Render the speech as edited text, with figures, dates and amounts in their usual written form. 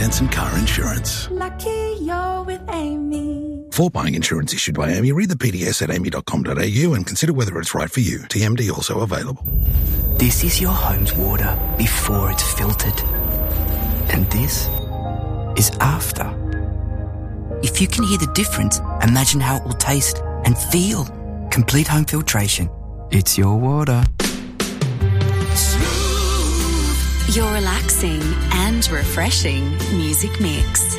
finance and car insurance. Lucky you're with Amy. For buying insurance issued by Amy, read the PDS at amy.com.au and consider whether it's right for you. TMD also available. This is your home's water before it's filtered. And this is after. If you can hear the difference, imagine how it will taste and feel. Complete home filtration. It's your water. Your relaxing and refreshing music mix.